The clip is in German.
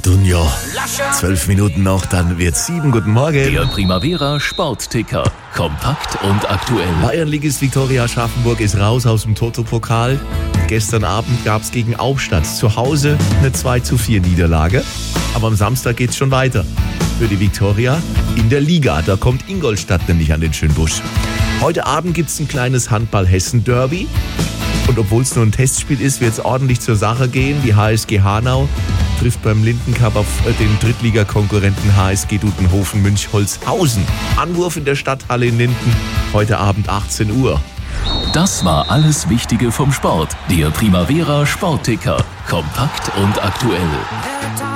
Dunja, 12 Minuten noch, dann wird's 7. Guten Morgen. Der Primavera Sportticker. Kompakt und aktuell. Bayernligist Viktoria Aschaffenburg ist raus aus dem Toto-Pokal. Gestern Abend gab's gegen Aufstadt zu Hause eine 2:4 Niederlage. Aber am Samstag geht's schon weiter. Für die Viktoria in der Liga. Da kommt Ingolstadt nämlich an den Schönbusch. Heute Abend gibt's ein kleines Handball-Hessen-Derby. Und obwohl es nur ein Testspiel ist, wird es ordentlich zur Sache gehen. Die HSG Hanau trifft beim Lindencup auf den Drittligakonkurrenten HSG Dudenhofen-Münchholzhausen. Anwurf in der Stadthalle in Linden, heute Abend 18 Uhr. Das war alles Wichtige vom Sport. Der Primavera Sportticker. Kompakt und aktuell.